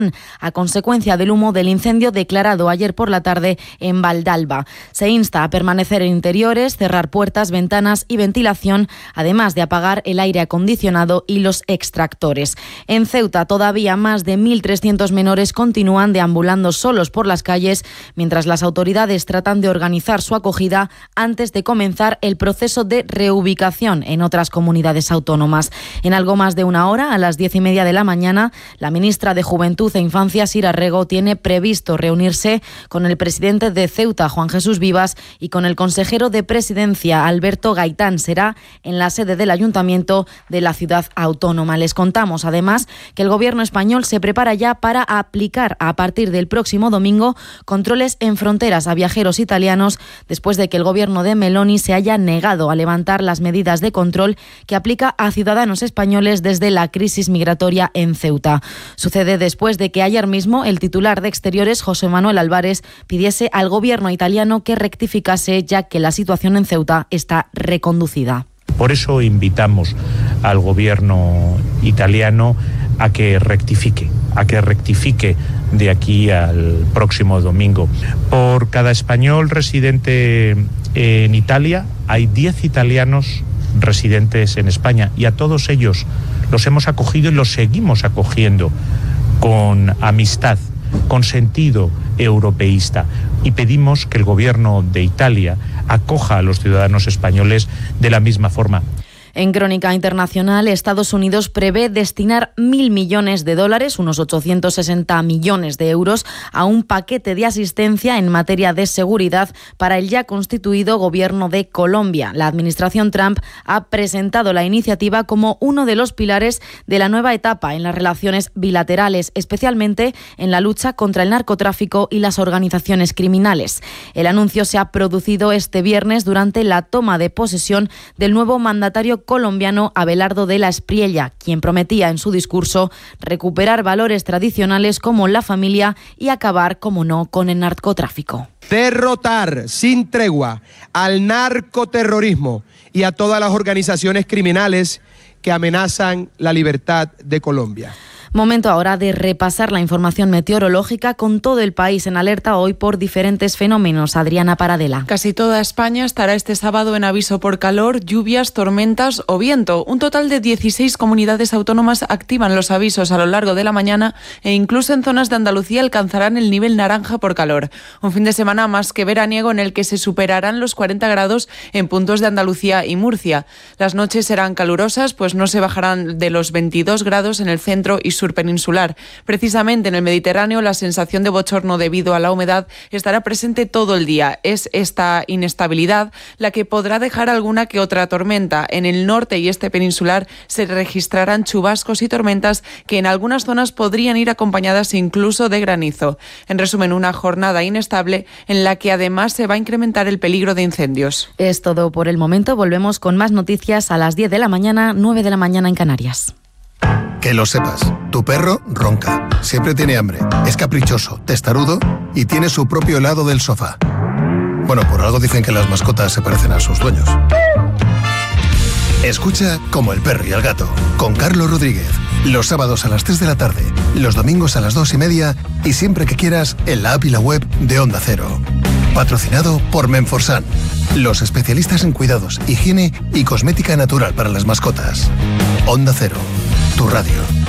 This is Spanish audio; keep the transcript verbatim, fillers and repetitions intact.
a consecuencia del humo del incendio declarado ayer por la tarde en Valdalba. Se insta a permanecer en interiores, cerrar puertas, ventanas y ventilación, además de apagar el aire acondicionado y los extractores. En Ceuta, todavía más de mil trescientos menores continúan deambulando solos por las calles, mientras las autoridades tratan de organizar su acogida antes de comenzar el proceso de reubicación en otras comunidades autónomas. En algo más de una hora, a las diez y media de la mañana, la ministra de Juventud e Infancia, Sira Rego, tiene previsto reunirse con el presidente de Ceuta, Juan Jesús Vivas, y con el consejero de Presidencia, Alberto Gaitán. Será en la sede del Ayuntamiento de la ciudad autónoma. Les contamos, además, que el Gobierno español se prepara ya para aplicar a partir del próximo domingo controles en fronteras a viajeros italianos, después de que el Gobierno de Meloni se haya negado a levantar las medidas de control que aplica a ciudadanos españoles desde la crisis migratoria en Ceuta. Sucede después de que ayer mismo el titular de Exteriores, José Manuel Álvarez, pidiese al Gobierno italiano que rectificase, ya que la situación en Ceuta está reconducida. Por eso invitamos al Gobierno italiano a que rectifique, a que rectifique de aquí al próximo domingo. Por cada español residente en Italia hay diez italianos residentes en España, y a todos ellos los hemos acogido y los seguimos acogiendo con amistad, con sentido europeísta, y pedimos que el Gobierno de Italia acoja a los ciudadanos españoles de la misma forma. En crónica internacional, Estados Unidos prevé destinar mil millones de dólares, unos ochocientos sesenta millones de euros, a un paquete de asistencia en materia de seguridad para el ya constituido Gobierno de Colombia. La administración Trump ha presentado la iniciativa como uno de los pilares de la nueva etapa en las relaciones bilaterales, especialmente en la lucha contra el narcotráfico y las organizaciones criminales. El anuncio se ha producido este viernes durante la toma de posesión del nuevo mandatario colombiano Abelardo de la Espriella, quien prometía en su discurso recuperar valores tradicionales como la familia y acabar, como no, con el narcotráfico. Derrotar sin tregua al narcoterrorismo y a todas las organizaciones criminales que amenazan la libertad de Colombia. Momento ahora de repasar la información meteorológica, con todo el país en alerta hoy por diferentes fenómenos. Adriana Paradela. Casi toda España estará este sábado en aviso por calor, lluvias, tormentas o viento. Un total de dieciséis comunidades autónomas activan los avisos a lo largo de la mañana, e incluso en zonas de Andalucía alcanzarán el nivel naranja por calor. Un fin de semana más que veraniego en el que se superarán los cuarenta grados en puntos de Andalucía y Murcia. Las noches serán calurosas, pues no se bajarán de los veintidós grados en el centro y sur peninsular. Precisamente en el Mediterráneo, la sensación de bochorno debido a la humedad estará presente todo el día. Es esta inestabilidad la que podrá dejar alguna que otra tormenta. En el norte y este peninsular se registrarán chubascos y tormentas que en algunas zonas podrían ir acompañadas incluso de granizo. En resumen, una jornada inestable en la que además se va a incrementar el peligro de incendios. Es todo por el momento. Volvemos con más noticias a las diez de la mañana, nueve de la mañana en Canarias. Que lo sepas, tu perro ronca, siempre tiene hambre, es caprichoso, testarudo y tiene su propio lado del sofá. Bueno, por algo dicen que las mascotas se parecen a sus dueños. Escucha Como el perro y el gato, con Carlos Rodríguez, los sábados a las tres de la tarde, los domingos a las dos y media y siempre que quieras en la app y la web de Onda Cero. Patrocinado por Menforsan, los especialistas en cuidados, higiene y cosmética natural para las mascotas. Onda Cero, tu radio.